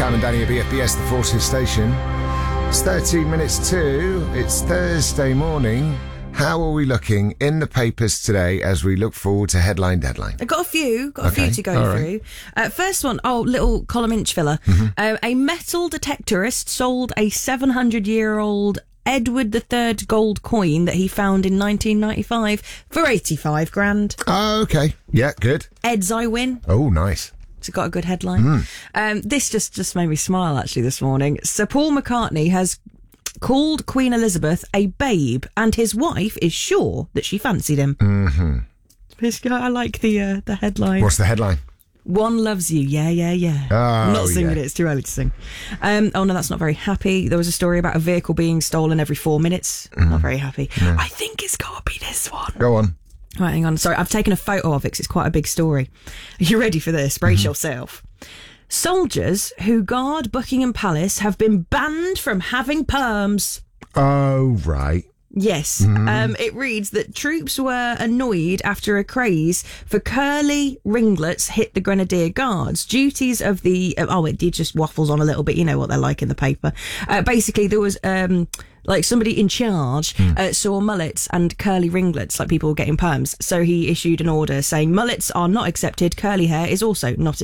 Cam and Danny at BFBS, the Forces Station. It's 13 minutes to. It's Thursday morning. How are we looking in the papers today as we look forward to headline deadline? I've got a few to go through. First one, little column inch filler. A metal detectorist sold a 700-year-old Edward III gold coin that he found in 1995 for 85 grand. Oh, okay. Yeah, good. Ed's I win. Oh, nice. It's got a good headline. This just made me smile, actually, this morning. Sir Paul McCartney has called Queen Elizabeth a babe, and his wife is sure that she fancied him. I like the headline. What's the headline? One loves you, yeah. Oh, I'm not singing yeah. it, it's too early to sing. Oh no, that's not very happy. There was a story about a vehicle being stolen every 4 minutes. Not very happy. No. I think it's got to be this one. Go on. Right, hang on. Sorry, I've taken a photo of it 'cause it's quite a big story. Are you ready for this? Brace yourself. Soldiers who guard Buckingham Palace have been banned from having perms. Oh, right. Yes. It reads that troops were annoyed after a craze for curly ringlets hit the Grenadier Guards. Duties of the... it just waffles on a little bit. You know what they're like in the paper. Basically, there was... somebody in charge saw mullets and curly ringlets, like people getting perms. So he issued an order saying mullets are not accepted, curly hair is also not